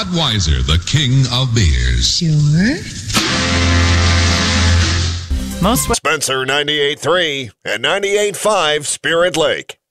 Budweiser, the king of beers. Sure. Most Spencer 98.3 and 98.5 Spirit Lake.